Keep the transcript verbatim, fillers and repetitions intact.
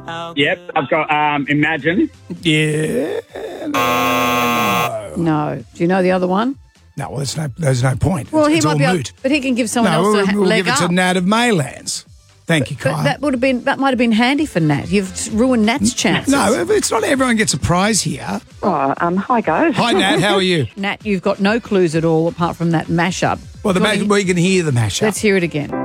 Yep, I've got um, Imagine. Yeah. No. Do you know the other one? No, well, there's no, there's no point. Well, it's, he it's might all be able, moot. but he can give someone no, else we'll, a ha- we'll leg give it up. to Nat of Maylands. Thank you, Kyle. But that would have been that might have been handy for Nat. You've ruined Nat's chances. No, it's not everyone gets a prize here. Oh, um, hi, guys. Hi, Nat. How are you? Nat, you've got no clues at all apart from that mashup. Well, the Do you mash, wanna- well, you can hear the mashup. Let's hear it again.